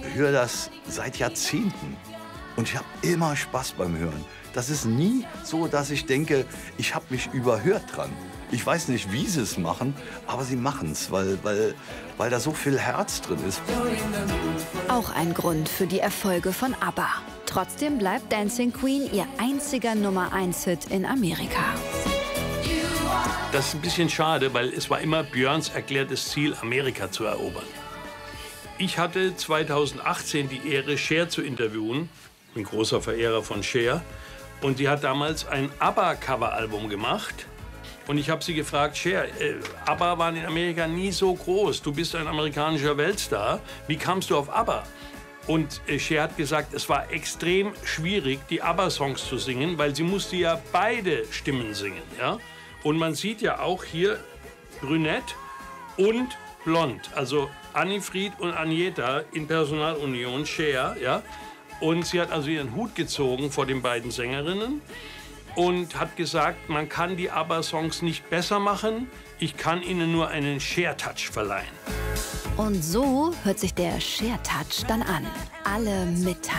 höre das seit Jahrzehnten. Und ich habe immer Spaß beim Hören. Das ist nie so, dass ich denke, ich habe mich überhört dran. Ich weiß nicht, wie sie es machen, aber sie machen es, weil da so viel Herz drin ist. Auch ein Grund für die Erfolge von ABBA. Trotzdem bleibt Dancing Queen ihr einziger Nummer-1-Hit in Amerika. Das ist ein bisschen schade, weil es war immer Björns erklärtes Ziel, Amerika zu erobern. Ich hatte 2018 die Ehre, Cher zu interviewen. Ich bin großer Verehrer von Cher. Und die hat damals ein ABBA-Cover-Album gemacht. Und ich habe sie gefragt, Cher, ABBA waren in Amerika nie so groß. Du bist ein amerikanischer Weltstar. Wie kamst du auf ABBA? Und Cher hat gesagt, es war extrem schwierig, die ABBA-Songs zu singen, weil sie musste ja beide Stimmen singen. Ja? Und man sieht ja auch hier brünett und blond. Also Annifried und Agneta in Personalunion, Cher. Ja? Und sie hat also ihren Hut gezogen vor den beiden Sängerinnen und hat gesagt, man kann die ABBA-Songs nicht besser machen, ich kann ihnen nur einen Cher-Touch verleihen. Und so hört sich der Cher-Touch dann an. Alle mittanzen.